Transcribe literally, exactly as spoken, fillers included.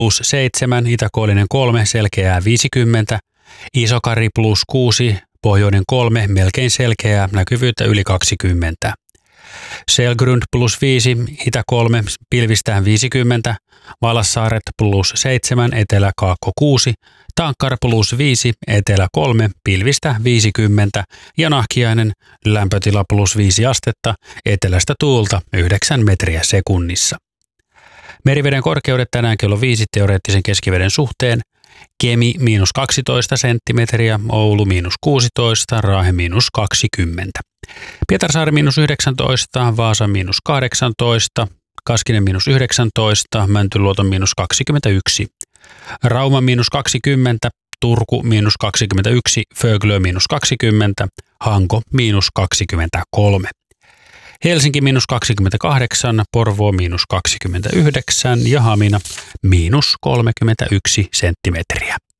plus seitsemän, itäkoillinen kolme, selkeää viisikymmentä, Isokari plus kuusi, pohjoinen kolme, melkein selkeää, näkyvyyttä yli kaksikymmentä. Selgrund plus viisi, itä kolme, pilvistään viisikymmentä, Valassaaret plus seitsemän, etelä kaakko kuusi, Tankkar plus viisi, etelä kolme, pilvistä viisikymmentä ja Nahkiainen lämpötila plus viisi astetta, etelästä tuulta yhdeksän metriä sekunnissa. Meriveden korkeudet tänään kello viisi teoreettisen keskiveden suhteen. Kemi miinus kaksitoista senttimetriä, Oulu miinus kuusitoista, Raahe miinus kaksikymmentä. Pietarsaari miinus yhdeksäntoista, Vaasa miinus kahdeksantoista, Kaskinen miinus yhdeksäntoista, Mäntyluoto miinus kaksikymmentäyksi, Rauma miinus kaksikymmentä, Turku miinus kaksikymmentäyksi, Föglö miinus kaksikymmentä, Hanko miinus kaksikymmentäkolme. Helsinki miinus kaksikymmentäkahdeksan, Porvoo miinus kaksikymmentäyhdeksän ja Hamina miinus kolmekymmentäyksi senttimetriä.